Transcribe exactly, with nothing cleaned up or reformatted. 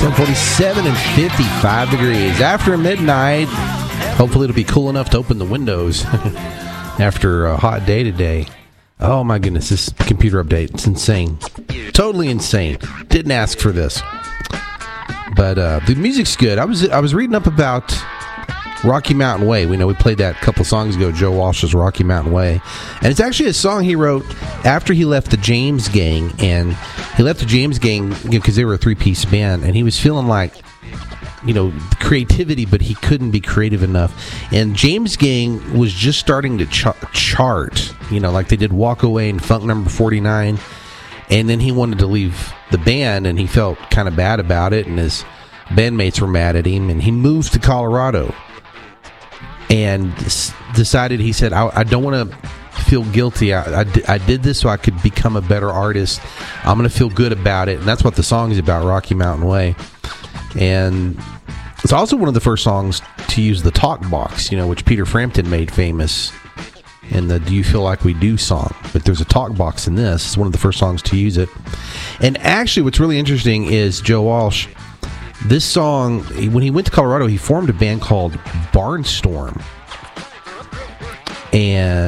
seven forty-seven and fifty-five degrees. After midnight, hopefully it'll be cool enough to open the windows after a hot day today. Oh my goodness, this computer update, it's insane. Totally insane. Didn't ask for this. But uh, the music's good. I was I was reading up about Rocky Mountain Way. We know we played that a couple songs ago, Joe Walsh's Rocky Mountain Way. And it's actually a song he wrote after he left the James Gang. And he left the James Gang because you know, they were a three-piece band. And he was feeling like, you know, creativity, but he couldn't be creative enough. And James Gang was just starting to ch- chart, you know, like they did Walk Away and Funk Number forty-nine. And then he wanted to leave the band, and he felt kind of bad about it. And his bandmates were mad at him. And he moved to Colorado. And decided, he said, I, I don't want to feel guilty. I, I, I did this so I could become a better artist. I'm going to feel good about it. And that's what the song is about, Rocky Mountain Way. And it's also one of the first songs to use the talk box, you know, which Peter Frampton made famous in the Do You Feel Like We Do song. But there's a talk box in this. It's one of the first songs to use it. And actually, what's really interesting is Joe Walsh, this song, when he went to Colorado, he formed a band called Barnstorm. And